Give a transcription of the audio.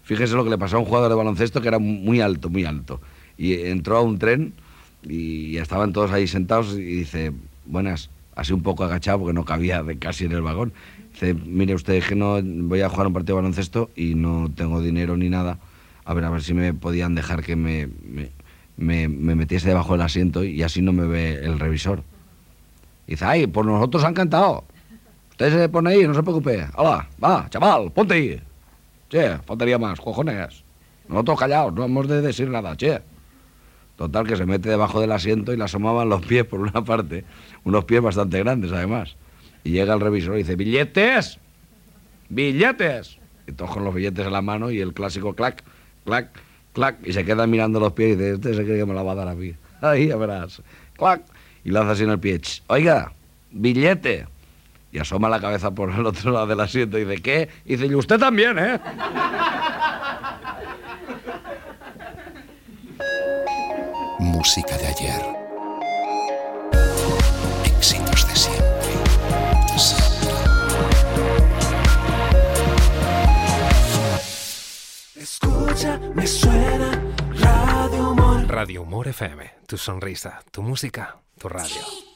Fíjese lo que le pasó a un jugador de baloncesto que era muy alto, muy alto. Y entró a un tren y estaban todos ahí sentados y dice, buenas, así un poco agachado porque no cabía casi en el vagón. Dice, mire usted, que no voy a jugar un partido de baloncesto y no tengo dinero ni nada. A ver si me podían dejar que me metiese debajo del asiento y así no me ve el revisor. Dice, ay, por nosotros han cantado. Usted se pone ahí, no se preocupe. Hola, va, chaval, ponte ahí. Che, faltaría más, cojones. Nosotros callados, no hemos de decir nada, che. Total, que se mete debajo del asiento y le asomaban los pies por una parte. Unos pies bastante grandes, además. Y llega el revisor y dice, ¡billetes! ¡Billetes! Y todos con los billetes en la mano y el clásico clac, clac, clac. Y se queda mirando los pies y dice, este se cree que me la va a dar a mí. Ahí, ya verás. Clac. Y lanza así en el pie. Oiga, billete. Y asoma la cabeza por el otro lado del asiento y dice, ¿qué? Y dice, y usted también, ¿eh? Música de ayer. Éxitos de siempre. Escucha, me suena Radio Humor. Radio Humor FM, tu sonrisa, tu música, tu radio.